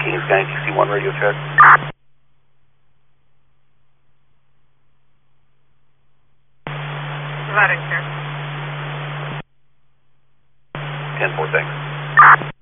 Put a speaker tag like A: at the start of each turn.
A: Kings County TC1 radio check.
B: Providing care.
A: 10-4, thanks.